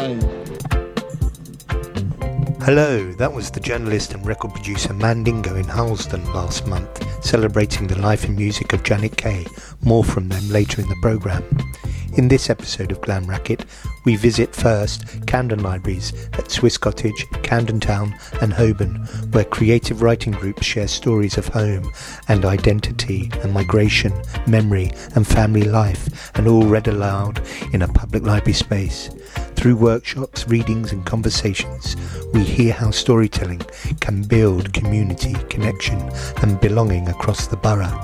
Hello, that was the journalist and record producer Mandingo in Harlesden last month, celebrating the life and music of Janet Kay. More from them later in the programme. In this episode of Glam Racket, we visit first Camden Libraries at Swiss Cottage, Camden Town and Holborn, where creative writing groups share stories of home and identity and migration, memory and family life, and all read aloud in a public library space. Through workshops, readings and conversations, we hear how storytelling can build community, connection and belonging across the borough.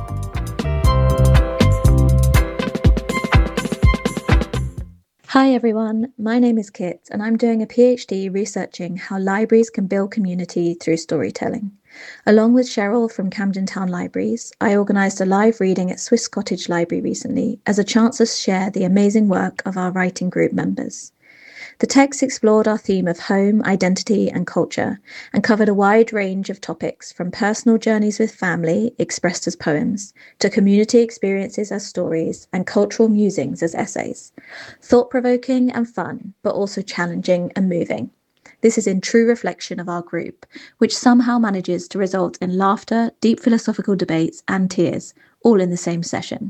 Hi everyone, my name is Kit and I'm doing a PhD researching how libraries can build community through storytelling. Along with Cheryl from Camden Town Libraries, I organised a live reading at Swiss Cottage Library recently as a chance to share the amazing work of our writing group members. The text explored our theme of home, identity and culture and covered a wide range of topics from personal journeys with family expressed as poems to community experiences as stories and cultural musings as essays. Thought-provoking and fun, but also challenging and moving. This is in true reflection of our group, which somehow manages to result in laughter, deep philosophical debates and tears, all in the same session.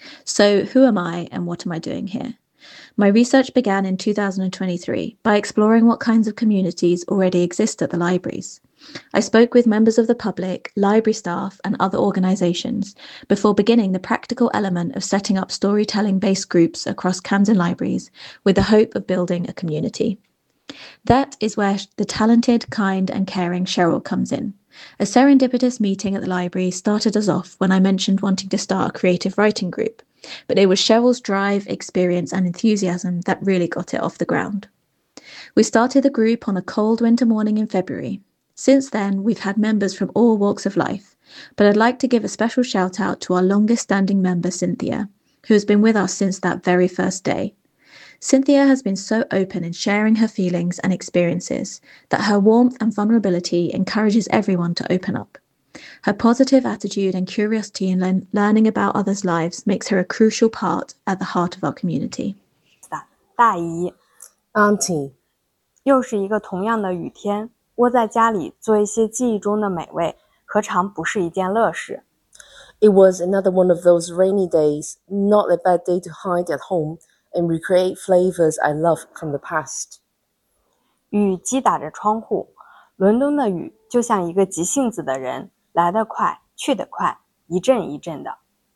So who am I and what am I doing here? My research began in 2023 by exploring what kinds of communities already exist at the libraries. I spoke with members of the public, library staff and other organisations before beginning the practical element of setting up storytelling-based groups across Camden Libraries with the hope of building a community. That is where the talented, kind and caring Cheryl comes in. A serendipitous meeting at the library started us off when I mentioned wanting to start a creative writing group, but it was Cheryl's drive, experience and enthusiasm that really got it off the ground. We started the group on a cold winter morning in February. Since then, we've had members from all walks of life, but I'd like to give a special shout out to our longest standing member, Cynthia, who has been with us since that very first day. Cynthia has been so open in sharing her feelings and experiences that her warmth and vulnerability encourages everyone to open up. Her positive attitude and curiosity in learning about others' lives makes her a crucial part at the heart of our community. 大姨 Auntie 又是一个同样的雨天，窝在家里做一些记忆中的美味，何尝不是一件乐事？ It was another one of those rainy days, not a bad day to hide at home and recreate flavors I love from the past. 雨击打着窗户，伦敦的雨就像一个急性子的人，来得快，去得快，一阵一阵的。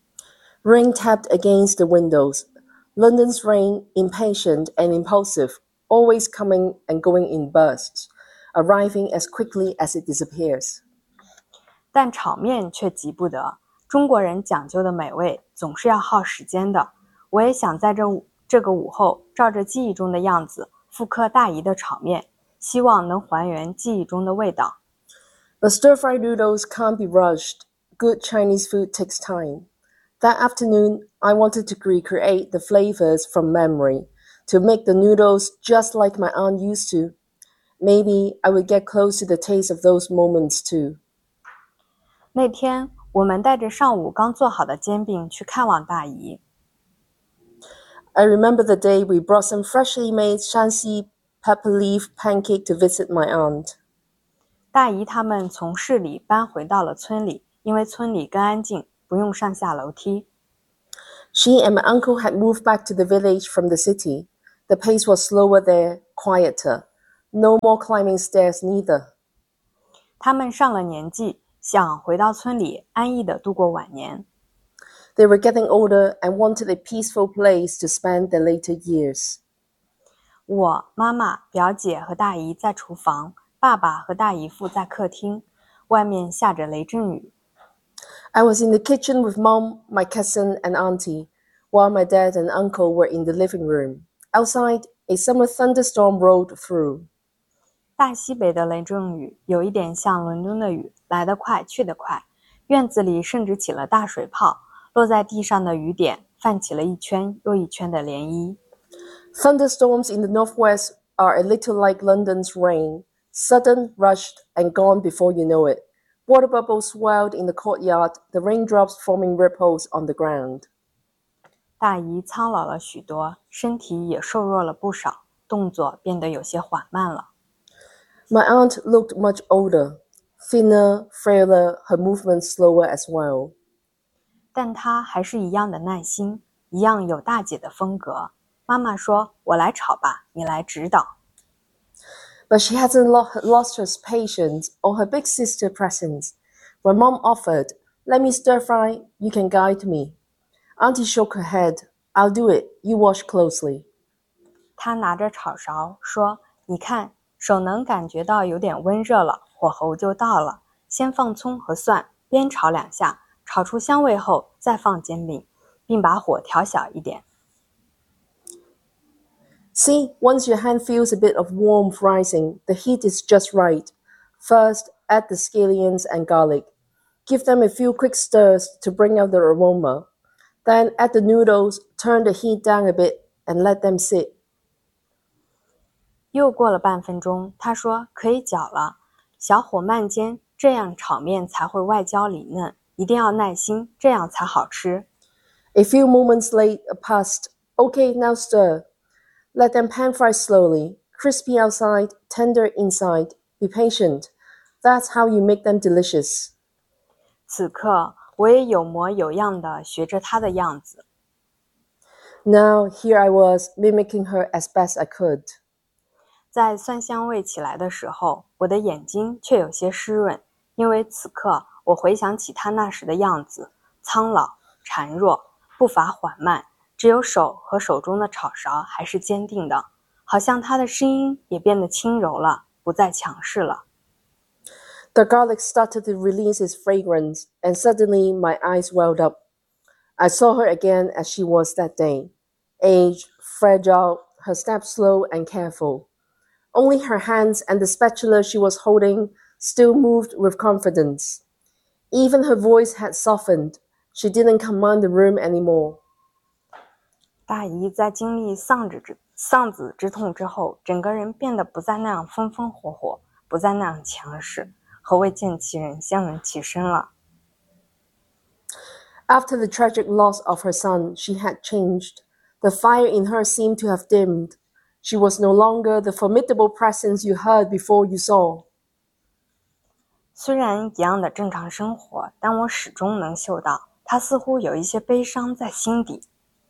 Rain tapped against the windows. London's rain, impatient and impulsive, always coming and going in bursts, arriving as quickly as it disappears. 但场面却急不得，中国人讲究的美味总是要耗时间的。我也想在这个午后，照着记忆中的样子，复刻大姨的炒面，希望能还原记忆中的味道。 But stir-fried noodles can't be rushed. Good Chinese food takes time. That afternoon, I wanted to recreate the flavors from memory, to make the noodles just like my aunt used to. Maybe I would get close to the taste of those moments too. 那天，我们带着上午刚做好的煎饼去看望大姨。 I remember the day we brought some freshly made Shanxi pepper leaf pancake to visit my aunt. 大姨他们从市里搬回到了村里，因为村里更安静，不用上下楼梯。 She and my uncle had moved back to the village from the city. The pace was slower there, quieter. No more climbing stairs neither. 他们上了年纪，想回到村里安逸地度过晚年。 They were getting older and wanted a peaceful place to spend their later years. 我、妈妈、表姐和大姨在厨房，爸爸和大姨父在客厅，外面下着雷阵雨。 I was in the kitchen with Mom, my cousin, and auntie, while my dad and uncle were in the living room. Outside, a summer thunderstorm rolled through. 大西北的雷阵雨有一点像伦敦的雨，来得快，去得快。院子里甚至起了大水泡，落在地上的雨点泛起了一圈又一圈的涟漪。 Thunderstorms in the northwest are a little like London's rain, sudden, rushed, and gone before you know it. Water bubbles swelled in the courtyard, the raindrops forming ripples on the ground. 大姨苍老了许多，身体也瘦弱了不少， 动作变得有些缓慢了。 My aunt looked much older, thinner, frailer, her movements slower as well. 但她还是一样的耐心，一样有大姐的风格。妈妈说：“我来炒吧，你来指导。” But she hasn't lost her patience or her big sister presence. When Mom offered, "Let me stir fry, you can guide me," Auntie shook her head. "I'll do it, you watch closely." 她拿着炒勺说：“你看，手能感觉到有点温热了，火候就到了。先放葱和蒜，煸炒2下，炒出香味后再放煎饼，并把火调小一点。” See, once your hand feels a bit of warmth rising, the heat is just right. First, add the scallions and garlic. Give them a few quick stirs to bring out the aroma. Then add the noodles, turn the heat down a bit, and let them sit. 又过了半分钟，她说：“可以搅了，小火慢煎，这样炒面才会外焦里嫩。一定要耐心，这样才好吃。” A few moments passed. Okay, now stir. Let them pan fry slowly, crispy outside, tender inside. Be patient. That's how you make them delicious. 此刻，我也有模有样地学着她的样子。 Now, here I was, mimicking her as best I could. 在蒜香味起来的时候，我的眼睛却有些湿润，因为此刻我回想起她那时的样子，苍老、孱弱，步伐缓慢，只有手和手中的炒勺还是坚定的，好像她的声音也变得轻柔了，不再强势了。 The garlic started to release its fragrance, and suddenly my eyes welled up. I saw her again as she was that day, aged, fragile, her steps slow and careful. Only her hands and the spatula she was holding still moved with confidence. Even her voice had softened. She didn't command the room anymore. 大姨在经历丧子之痛之后，整个人变得不再那样风风火火，不再那样强势，和未见其人相人起身了。 After the tragic loss of her son, she had changed. The fire in her seemed to have dimmed. She was no longer the formidable presence you heard before you saw. 虽然一样的正常生活，但我始终能嗅到，她似乎有一些悲伤在心底。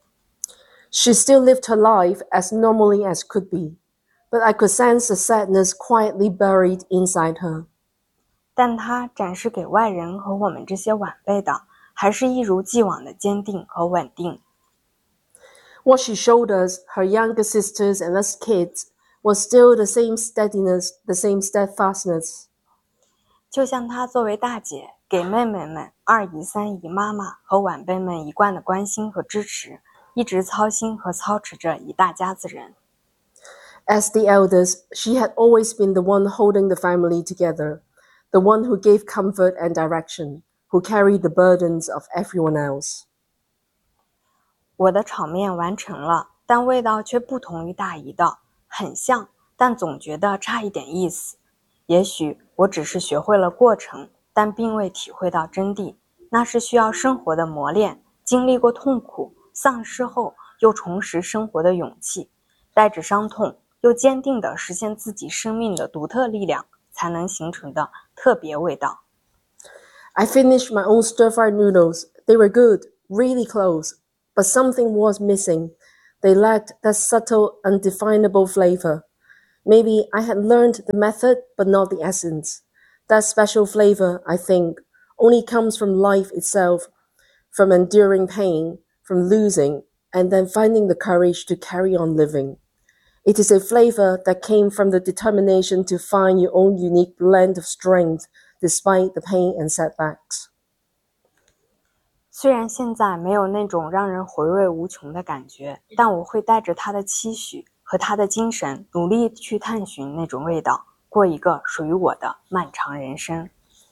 She still lived her life as normally as could be, but I could sense the sadness quietly buried inside her. 但她展示给外人和我们这些晚辈的，还是一如既往的坚定和稳定。 What she showed us, her younger sisters and us kids, was still the same steadiness, the same steadfastness. 就像她作为大姐，给妹妹们、二姨、三姨妈妈和晚辈们一贯的关心和支持，一直操心和操持着一大家子人。 As the eldest, she had always been the one holding the family together, the one who gave comfort and direction, who carried the burdens of everyone else. 我的炒面完成了，但味道却不同于大姨的，很像，但总觉得差一点意思。也许我只是学会了过程，但并未体会到真谛，那是需要生活的磨练，经历过痛苦、丧失后又重拾生活的勇气，带着伤痛又坚定地实现自己生命的独特力量才能形成的特别味道。 I finished my own stir-fried noodles. They were good, really close, but something was missing. They lacked that subtle, undefinable flavor. Maybe I had learned the method, but not the essence. That special flavor, I think, only comes from life itself, from enduring pain, from losing, and then finding the courage to carry on living. It is a flavor that came from the determination to find your own unique blend of strength despite the pain and setbacks. 虽然现在没有那种让人回味无穷的感觉，但我会带着他的期许和他的精神，努力去探寻那种味道，过一个属于我的漫长人生。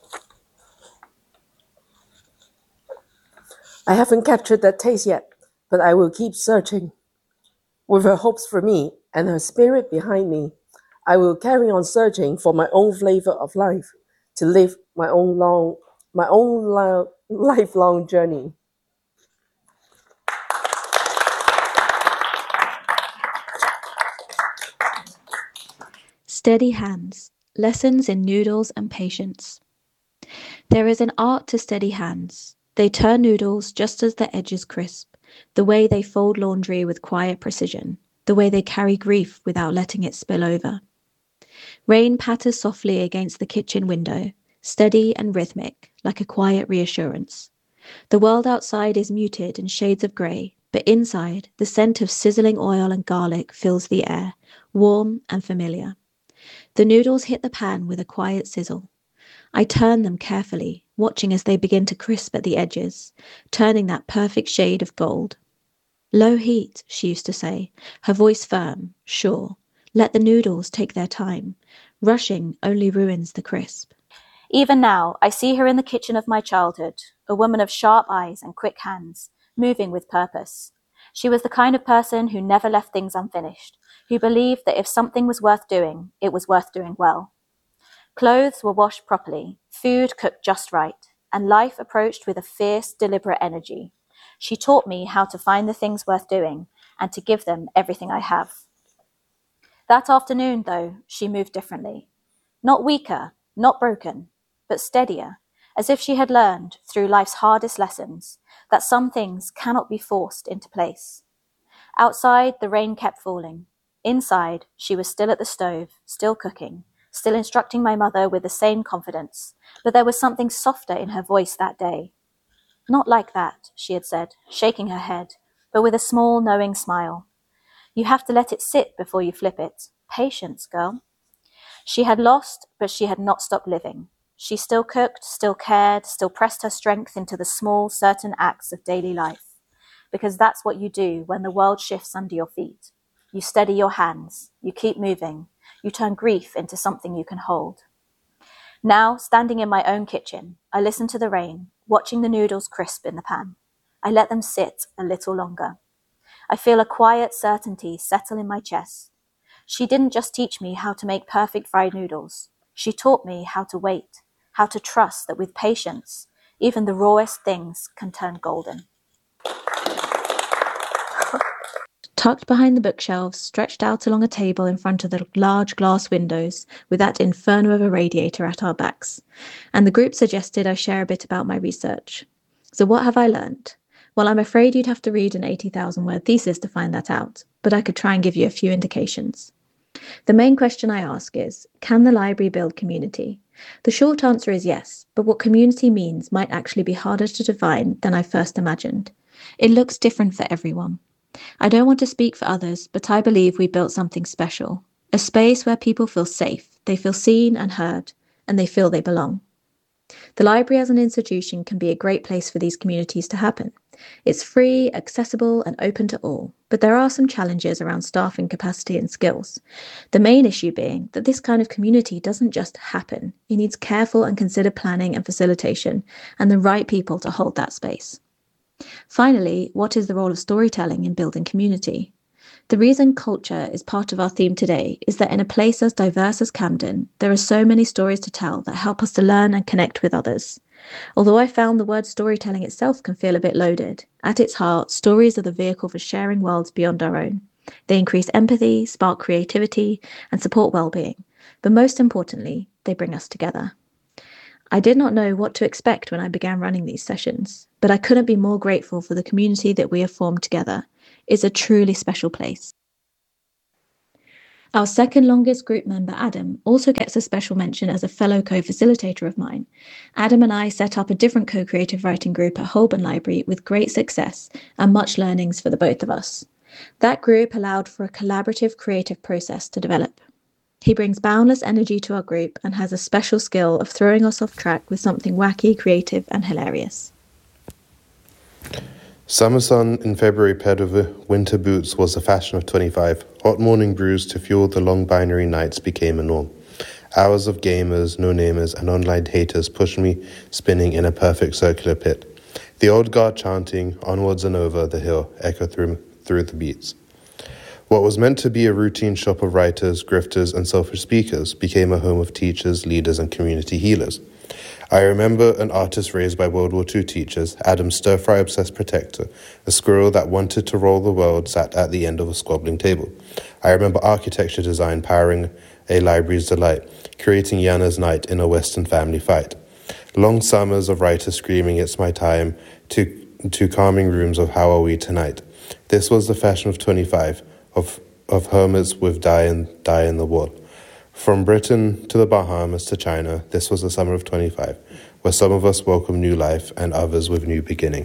I haven't captured that taste yet, but I will keep searching. With her hopes for me and her spirit behind me, I will carry on searching for my own flavor of life, to live my own lifelong journey. Steady hands, lessons in noodles and patience. There is an art to steady hands. They turn noodles just as the edges crisp, the way they fold laundry with quiet precision, the way they carry grief without letting it spill over. Rain patters softly against the kitchen window, steady and rhythmic, like a quiet reassurance. The world outside is muted in shades of grey, but inside, the scent of sizzling oil and garlic fills the air, warm and familiar. The noodles hit the pan with a quiet sizzle. I turn them carefully, watching as they begin to crisp at the edges, turning that perfect shade of gold. Low heat, she used to say, her voice firm, sure. Let the noodles take their time. Rushing only ruins the crisp. Even now, I see her in the kitchen of my childhood, a woman of sharp eyes and quick hands, moving with purpose. She was the kind of person who never left things unfinished, who believed that if something was worth doing, it was worth doing well. Clothes were washed properly, food cooked just right, and life approached with a fierce, deliberate energy. She taught me how to find the things worth doing and to give them everything I have. That afternoon, though, she moved differently. Not weaker, not broken, but steadier, as if she had learned, through life's hardest lessons, that some things cannot be forced into place. Outside, the rain kept falling. Inside, she was still at the stove, still cooking, still instructing my mother with the same confidence, but there was something softer in her voice that day. Not like that, she had said, shaking her head, but with a small, knowing smile. You have to let it sit before you flip it. Patience, girl. She had lost, but she had not stopped living. She still cooked, still cared, still pressed her strength into the small, certain acts of daily life. Because that's what you do when the world shifts under your feet. You steady your hands, you keep moving, you turn grief into something you can hold. Now, standing in my own kitchen, I listen to the rain, watching the noodles crisp in the pan. I let them sit a little longer. I feel a quiet certainty settle in my chest. She didn't just teach me how to make perfect fried noodles. She taught me how to wait, how to trust that with patience, even the rawest things can turn golden. Tucked behind the bookshelves, stretched out along a table in front of the large glass windows, with that inferno of a radiator at our backs. And the group suggested I share a bit about my research. So what have I learned? Well, I'm afraid you'd have to read an 80,000-word thesis to find that out, but I could try and give you a few indications. The main question I ask is, can the library build community? The short answer is yes, but what community means might actually be harder to define than I first imagined. It looks different for everyone. I don't want to speak for others, but I believe we built something special. A space where people feel safe, they feel seen and heard, and they feel they belong. The library as an institution can be a great place for these communities to happen. It's free, accessible, and open to all, but there are some challenges around staffing capacity and skills. The main issue being that this kind of community doesn't just happen. It needs careful and considered planning and facilitation, and the right people to hold that space. Finally, what is the role of storytelling in building community? The reason culture is part of our theme today is that in a place as diverse as Camden, there are so many stories to tell that help us to learn and connect with others. Although I found the word storytelling itself can feel a bit loaded, at its heart, stories are the vehicle for sharing worlds beyond our own. They increase empathy, spark creativity, and support well-being. But most importantly, they bring us together. I did not know what to expect when I began running these sessions, but I couldn't be more grateful for the community that we have formed together. It's a truly special place. Our second longest group member, Adam, also gets a special mention as a fellow co-facilitator of mine. Adam and I set up a different co-creative writing group at Holborn Library with great success and much learnings for the both of us. That group allowed for a collaborative creative process to develop. He brings boundless energy to our group and has a special skill of throwing us off track with something wacky, creative, and hilarious. Summer sun in February paired with winter boots was the fashion of 25. Hot morning brews to fuel the long binary nights became a norm. Hours of gamers, no-namers, and online haters pushed me spinning in a perfect circular pit. The old guard chanting, onwards and over the hill, echoed through the beats. What was meant to be a routine shop of writers, grifters, and selfish speakers became a home of teachers, leaders, and community healers. I remember an artist raised by World War II teachers, Adam's stir-fry obsessed protector, a squirrel that wanted to roll the world sat at the end of a squabbling table. I remember architecture design powering a library's delight, creating Yana's night in a Western family fight. Long summers of writers screaming "It's my time" to calming rooms of "How are we tonight?" This was the fashion of 25, of hermits with die in the wall. From Britain to the Bahamas to China, this was the summer of 25, where some of us welcome new life and others with new beginning.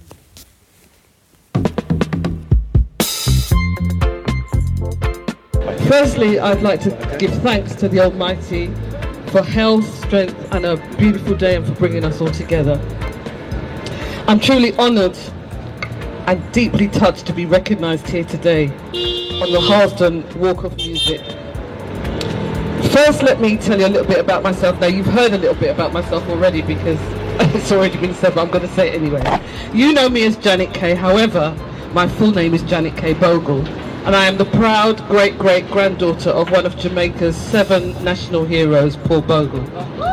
Firstly, I'd like to give thanks to the Almighty for health, strength and a beautiful day and for bringing us all together. I'm truly honoured and deeply touched to be recognised here today on the Harlesden Walk of Music. First, let me tell you a little bit about myself. Now, you've heard a little bit about myself already because it's already been said, but I'm going to say it anyway. You know me as Janet Kay. However, my full name is Janet Kay Bogle, and I am the proud great-great-granddaughter of one of Jamaica's 7 national heroes, Paul Bogle.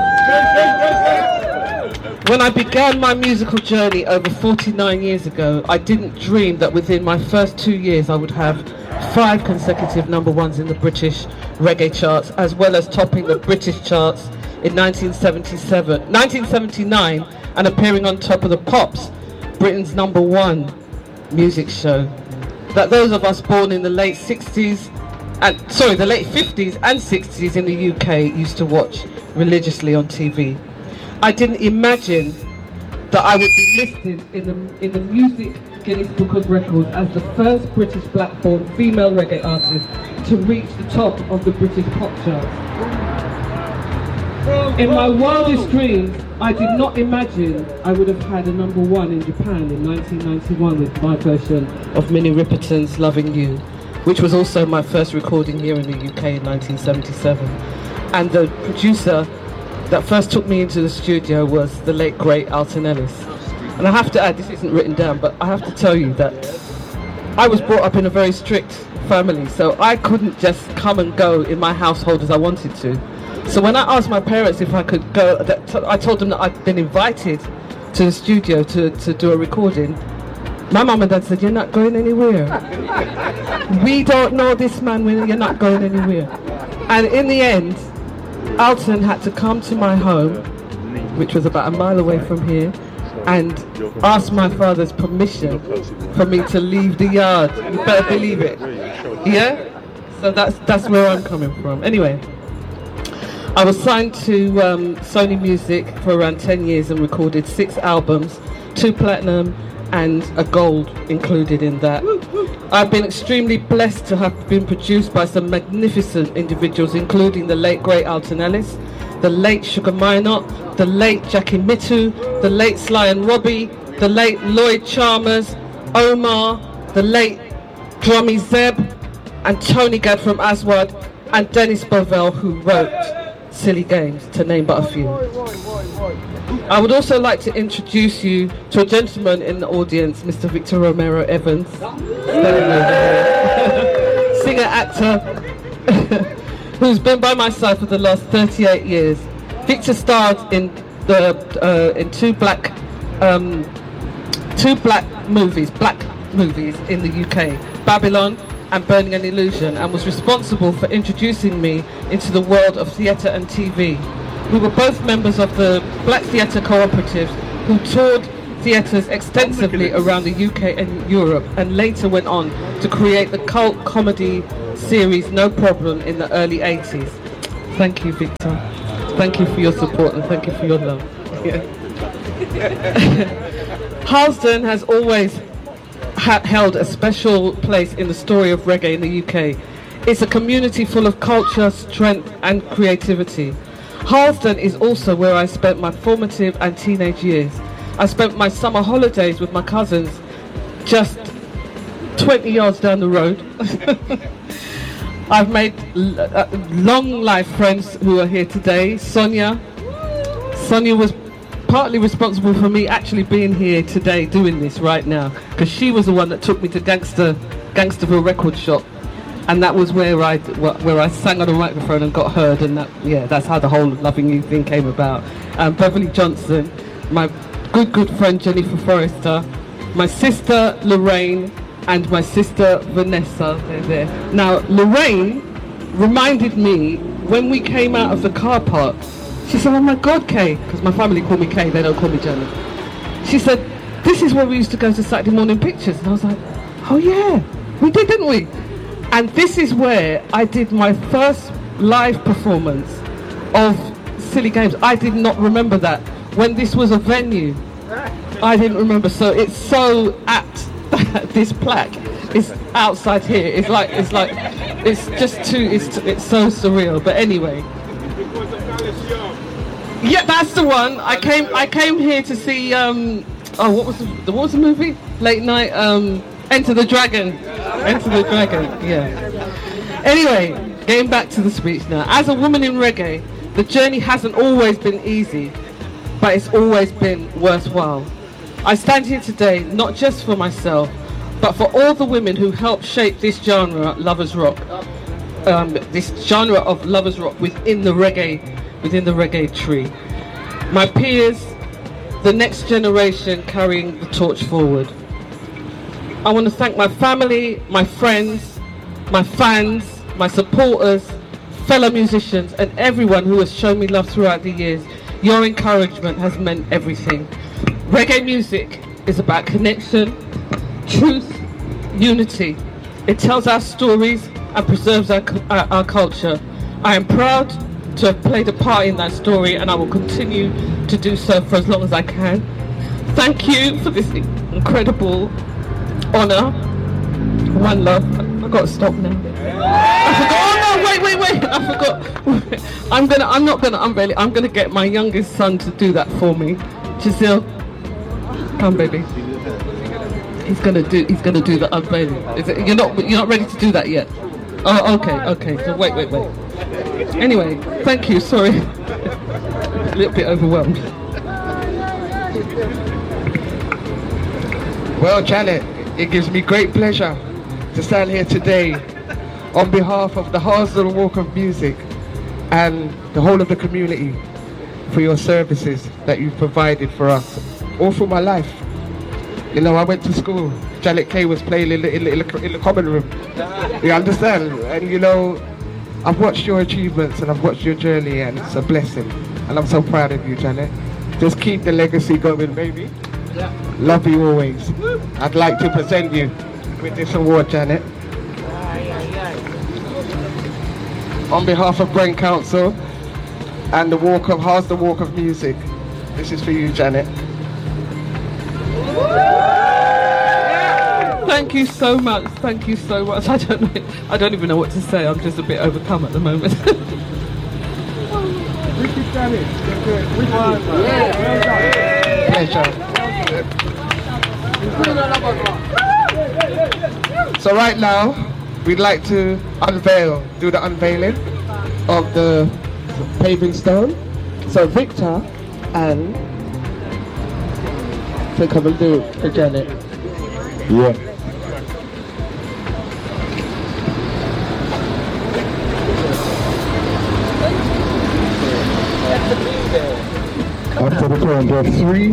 When I began my musical journey over 49 years ago, I didn't dream that within my first 2 years I would have 5 consecutive #1s in the British reggae charts, as well as topping the British charts in 1979 and appearing on top of the Pops, Britain's #1 music show. That those of us born in the late 50s and 60s in the UK used to watch religiously on TV. I didn't imagine that I would be listed in the Music Guinness Book of Records as the first British black-born female reggae artist to reach the top of the British pop charts. In my wildest dreams, I did not imagine I would have had a #1 in Japan in 1991 with my version of Minnie Riperton's Loving You, which was also my first recording here in the UK in 1977. And the producer that first took me into the studio was the late great Alton Ellis. And I have to add, this isn't written down, but I have to tell you that I was brought up in a very strict family, so I couldn't just come and go in my household as I wanted to. So when I asked my parents if I could go, I told them that I'd been invited to the studio to do a recording. My mum and dad said, "You're not going anywhere. We don't know this man, you're not going anywhere." And in the end, Alton had to come to my home, which was about a mile away from here, and ask my father's permission for me to leave the yard. You better believe it. Yeah? So that's where I'm coming from. Anyway, I was signed to Sony Music for around 10 years and recorded 6 albums, 2 platinum and a gold included in that. I've been extremely blessed to have been produced by some magnificent individuals, including the late great Alton Ellis, the late Sugar Minott, the late Jackie Mittoo, the late Sly and Robbie, the late Lloyd Chalmers, Omar, the late Drummy Zeb, and Tony Gadd from Aswad, and Dennis Bovell, who wrote Silly Games, to name but a few. I would also like to introduce you to a gentleman in the audience, Mr. Victor Romero Evans, singer actor, who's been by my side for the last 38 years. Victor starred in 2 black movies in the UK, Babylon and Burning an Illusion, and was responsible for introducing me into the world of theatre and TV. We were both members of the Black Theatre Cooperatives who toured theatres extensively around the UK and Europe, and later went on to create the cult comedy series No Problem in the early 80s. Thank you, Victor. Thank you for your support and thank you for your love. Yeah. Harlesden has always held a special place in the story of reggae in the UK. It's a community full of culture, strength and creativity. Harlesden is also where I spent my formative and teenage years. I spent my summer holidays with my cousins just 20 yards down the road. I've made long life friends who are here today. Sonia was partly responsible for me actually being here today doing this right now, because she was the one that took me to Gangsterville Record Shop and that was where I sang on a microphone and got heard, and that's how the whole Loving You thing came about. Beverly Johnson, my good friend Jennifer Forrester, my sister Lorraine, and my sister Vanessa, they're there. Now, Lorraine reminded me when we came out of the car park, she said, oh my God, Kay, because my family call me Kay, they don't call me Janet. She said, this is where we used to go to Saturday morning pictures. And I was like, oh yeah, we did, didn't we? And this is where I did my first live performance of Silly Games. I did not remember that. When this was a venue, I didn't remember. So it's so apt that this plaque is outside here. It's so surreal. But anyway, yeah, that's the one. I came here to see what was the movie? Late night. Enter the Dragon. Enter the Dragon. Yeah. Anyway, getting back to the speech now. As a woman in reggae, the journey hasn't always been easy, but it's always been worthwhile. I stand here today not just for myself, but for all the women who helped shape this genre, lovers rock. This genre of lovers rock within the reggae tree. My peers, the next generation carrying the torch forward. I want to thank my family, my friends, my fans, my supporters, fellow musicians, and everyone who has shown me love throughout the years. Your encouragement has meant everything. Reggae music is about connection, truth, unity. It tells our stories and preserves our culture. I am proud to have played a part in that story, and I will continue to do so for as long as I can. Thank you for this incredible honour. One love. I've got to stop now. I forgot. Oh no! Wait! I forgot. I'm gonna get my youngest son to do that for me. Giselle, come, baby. He's gonna do the unveiling. You're not ready to do that yet. Oh, okay. So wait. Anyway, thank you. Sorry, a little bit overwhelmed. Well, Janet, it gives me great pleasure to stand here today on behalf of the Harsdale Walk of Music and the whole of the community for your services that you've provided for us all through my life. You know, I went to school. Janet Kay was playing in the common room. You understand? And you know, I've watched your achievements and I've watched your journey, and it's a blessing. And I'm so proud of you, Janet. Just keep the legacy going, baby. Love you always. I'd like to present you with this award, Janet. On behalf of Brent Council and the Harsdale Walk of Music, this is for you, Janet. Thank you so much. Thank you so much. I don't even know what to say. I'm just a bit overcome at the moment. Pleasure. So right now, we'd like to do the unveiling of the paving stone. So Victor and come and do it for Janet. Yeah. After the count of 3.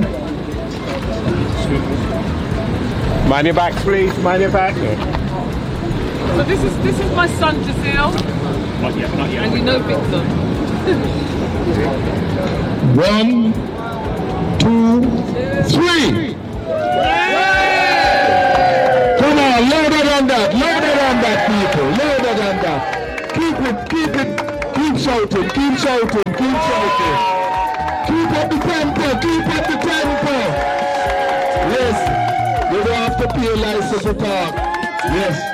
Mind your backs, please. Mind your back. So this is my son Giselle. Not yet. And you know Victor. 1, 2, 3. Come on, louder than that, people. Louder than that. Keep shouting. Keep up the tempo. Yes, you don't have to pay license to talk. Yes.